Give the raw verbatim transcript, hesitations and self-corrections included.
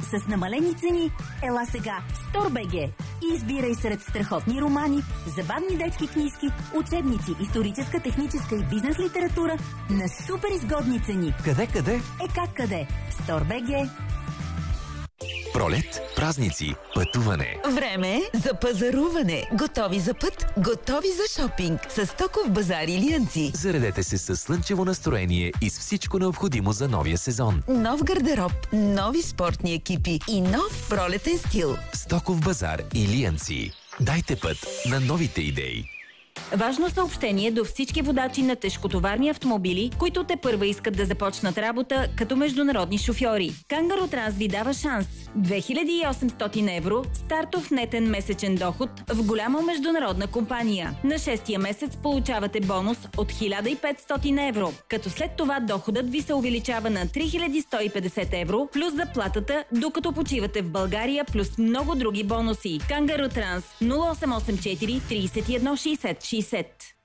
с намалени цени, ела сега в Стор.бг и избирай сред страхотни романи, забавни детски книжки, учебници, историческа, техническа и бизнес литература на супер изгодни цени. Къде, къде? Е как къде? Стор.бг. Пролет, празници, пътуване. Време за пазаруване. Готови за път, готови за шопинг. С Стоков базар Илиянци. Заредете се със слънчево настроение и с всичко необходимо за новия сезон. Нов гардероб, нови спортни екипи и нов пролетен стил. Стоков базар Илиянци. Дайте път на новите идеи. Важно съобщение до всички водачи на тежкотоварни автомобили, които те първа искат да започнат работа като международни шофьори. Кангаро Транс ви дава шанс. две хиляди и осемстотин евро стартов нетен месечен доход в голяма международна компания. На шестия месец получавате бонус от хиляда и петстотин евро, като след това доходът ви се увеличава на три хиляди сто и петдесет евро плюс заплатата, докато почивате в България, плюс много други бонуси. Кангаро Транс нула осем осем четири тридесет и едно шейсет шейсет.